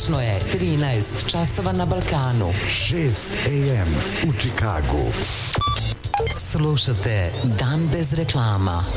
Tačno je 13 časova na Balkanu. 6 AM u Čikagu. Slušate Dan bez reklama.